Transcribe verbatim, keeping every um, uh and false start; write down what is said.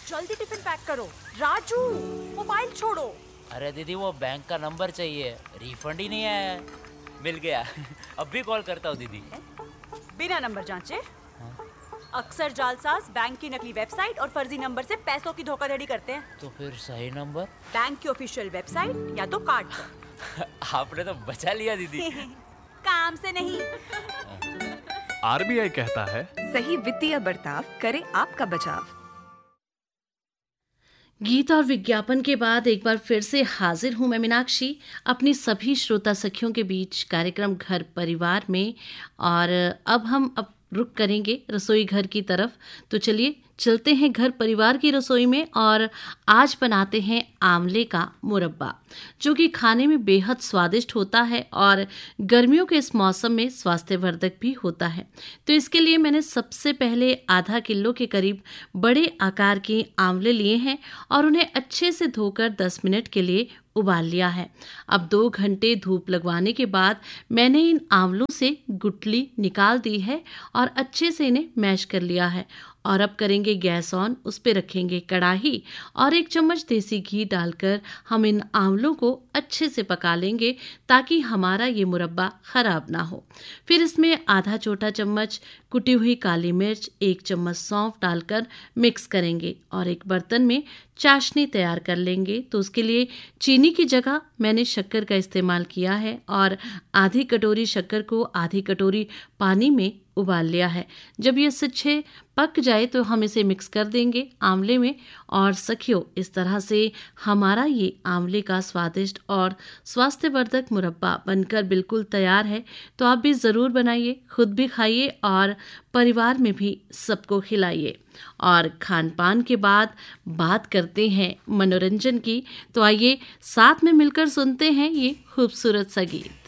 जल्दी tiffin pack करो। Raju, mobile छोड़ो। अरे दीदी वो बैंक का नंबर चाहिए, रिफंड ही नहीं आया है। मिल गया। अब भी कॉल करता हूँ दीदी। बिना नंबर जांचे? अक्सर जालसाज बैंक की नकली वेबसाइट और फर्जी नंबर से पैसों की धोखाधड़ी करते हैं। तो फिर सही नंबर? बैंक की ऑफिशियल वेबसाइट या तो कार्ड पर। आपने तो बचा लिया दीदी। काम से नहीं। आरबीआई कहता है, सही वित्तीय बर्ताव करे आपका बचाव। गीत और विज्ञापन के बाद एक बार फिर से हाजिर हूं मैं मीनाक्षी अपनी सभी श्रोता सखियों के बीच कार्यक्रम घर परिवार में। और अब हम अब रुक करेंगे रसोई घर की तरफ। तो चलिए चलते हैं घर परिवार की रसोई में और आज बनाते हैं आंवले का मुरब्बा, जो कि खाने में बेहद स्वादिष्ट होता है और गर्मियों के इस मौसम में स्वास्थ्यवर्धक भी होता है। तो इसके लिए मैंने सबसे पहले आधा किलो के करीब बड़े आकार के आंवले लिए हैं और उन्हें अच्छे से धोकर दस मिनट के लिए उबाल लिया है। अब दो घंटे धूप लगवाने के बाद मैंने इन आंवलों से गुठली निकाल दी है और अच्छे से इन्हें मैश कर लिया है। और अब करेंगे गैस ऑन, उस पे रखेंगे कढ़ाई और एक चम्मच देसी घी डालकर हम इन आंवलों को अच्छे से पका लेंगे ताकि हमारा ये मुरब्बा खराब ना हो। फिर इसमें आधा छोटा चम्मच कुटी हुई काली मिर्च, एक चम्मच सौंफ डालकर मिक्स करेंगे और एक बर्तन में चाशनी तैयार कर लेंगे। तो उसके लिए चीनी की जगह मैंने शक्कर का इस्तेमाल किया है और आधी कटोरी शक्कर को आधी कटोरी पानी में उबाल लिया है। जब ये अच्छे पक जाए तो हम इसे मिक्स कर देंगे आंवले में। और सखियों, इस तरह से हमारा ये आंवले का स्वादिष्ट और स्वास्थ्यवर्धक मुरब्बा बनकर बिल्कुल तैयार है। तो आप भी ज़रूर बनाइए, खुद भी खाइए और परिवार में भी सबको खिलाइए। और खान पान के बाद बात करते हैं मनोरंजन की। तो आइए साथ में मिलकर सुनते हैं ये खूबसूरत सा गीत।